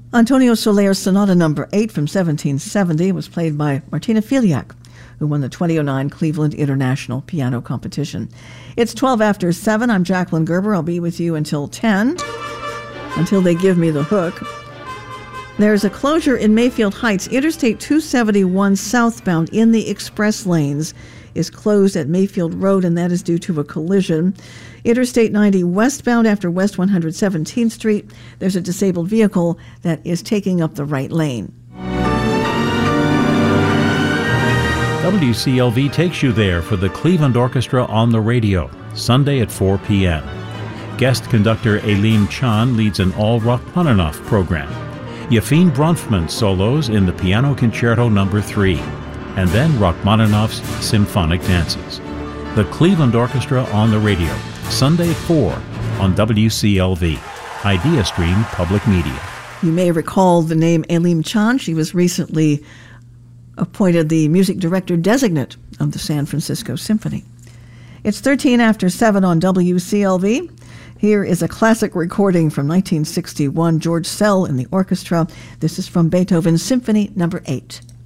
Antonio Soler's Sonata No. 8 from 1770 was played by Martina Filiak, who won the 2009 Cleveland International Piano Competition. It's 12 after 7. I'm Jacqueline Gerber. I'll be with you until 10, until they give me the hook. There's a closure in Mayfield Heights. Interstate 271 southbound in the express lanes is closed at Mayfield Road, and that is due to a collision. Interstate 90 westbound after West 117th Street, there's a disabled vehicle that is taking up the right lane. WCLV takes you there for the Cleveland Orchestra on the radio, Sunday at 4 p.m. Guest conductor Elim Chan leads an all Rachmaninoff program. Yefim Bronfman solos in the Piano Concerto No. 3, and then Rachmaninoff's Symphonic Dances. The Cleveland Orchestra on the radio, Sunday at 4 on WCLV, Idea Stream Public Media. You may recall the name Elim Chan. She was recently appointed the music director designate of the San Francisco Symphony. It's 13 after 7 on WCLV. Here is a classic recording from 1961, George Szell in the orchestra. This is from Beethoven's Symphony No. 8.